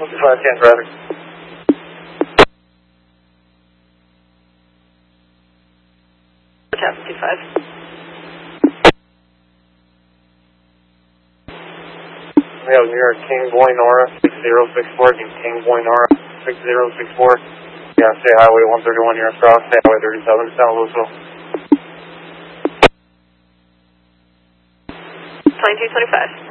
10 traffic. Tap 25. We have New York King Boy Nora 6064, King Boy Nora 6064. Yeah, State Highway 131 New York Cross, State Highway 37, San Louisville. 2225.